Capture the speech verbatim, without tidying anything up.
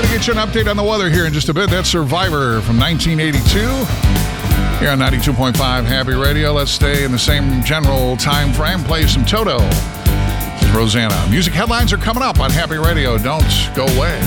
going to get you an update on the weather here in just a bit. That's Survivor from nineteen eighty-two. Here on ninety-two point five Happy Radio. Let's stay in the same general time frame. Play some Toto. This is Rosanna. Music headlines are coming up on Happy Radio. Don't go away.